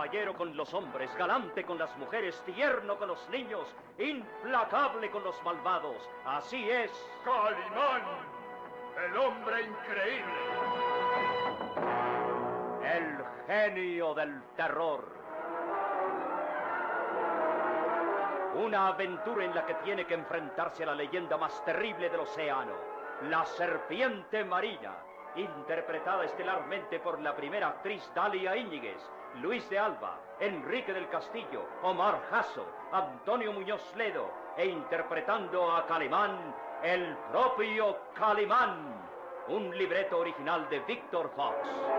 caballero con los hombres, galante con las mujeres, tierno con los niños, implacable con los malvados. Así es. Calimán, el hombre increíble. El genio del terror. Una aventura en la que tiene que enfrentarse a la leyenda más terrible del océano, la serpiente marina, interpretada estelarmente por la primera actriz Dalia Íñiguez, Luis de Alba, Enrique del Castillo, Omar Jasso, Antonio Muñoz Ledo, e interpretando a Calimán, el propio Calimán, un libreto original de Víctor Fox.